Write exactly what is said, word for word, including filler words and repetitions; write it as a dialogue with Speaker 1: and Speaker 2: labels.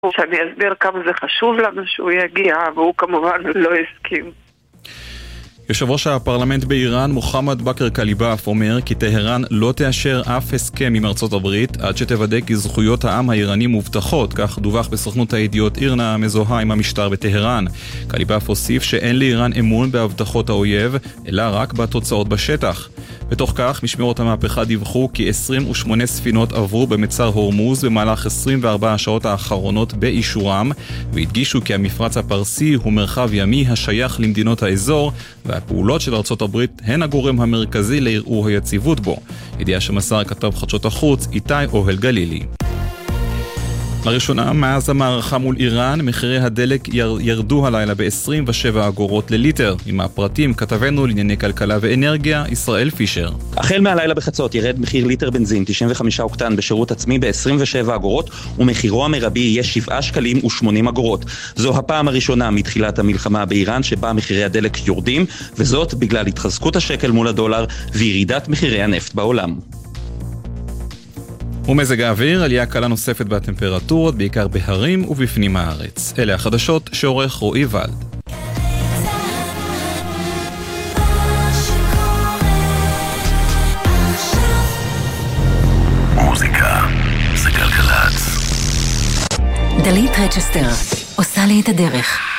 Speaker 1: שאני אסביר כמה זה חשוב לנו שהוא יגיע, והוא כמובן לא הסכים.
Speaker 2: יושב ראש הפרלמנט באיראן, מוחמד בכר קליבאף, אומר כי טהרן לא תאשר אף הסכם עם ארצות הברית עד שתוודא כי זכויות העם האיראני מובטחות, כך דווח בסוכנות הידיעות אירנה המזוהה עם המשטר בטהרן. קליבאף הוסיף שאין לאיראן אמון בהבטחות האויב, אלא רק בתוצאות בשטח. בתוך כך, משמרות המהפכה דיווחו כי עשרים ושמונה ספינות עברו במצר הורמוז במהלך עשרים וארבע השעות האחרונות באישורם, והדגישו כי המפרץ הפרסי הוא מרחב ימי השייך למדינות האזור, והפעולות של ארצות הברית הן הגורם המרכזי לערעור היציבות בו. ידיעה שמסר כתב חדשות החוץ איתי אוהל גלילי. לראשונה, מאז המערכה מול איראן, מחירי הדלק ירדו הלילה ב-עשרים ושבע אגורות לליטר. עם הפרטים כתבנו לענייני כלכלה ואנרגיה, ישראל פישר.
Speaker 3: החל מהלילה בחצות ירד מחיר ליטר בנזין תשעים וחמישה אוקטן בשירות עצמי ב-עשרים ושבע אגורות, ומחירו המרבי יהיה שבעה שקלים ושמונים אגורות. זו הפעם הראשונה מתחילת המלחמה באיראן שבה מחירי הדלק יורדים, וזאת בגלל התחזקות השקל מול הדולר וירידת מחירי הנפט בעולם.
Speaker 2: ומזג האוויר, עלייה קלה נוספת בטמפרטורות, בעיקר בהרים ובפנים הארץ. אלה החדשות שעורך רועי ולד.
Speaker 4: מוזיקה זה גלגלצ.
Speaker 5: דלית רצ'סטר עושה לי את הדרך.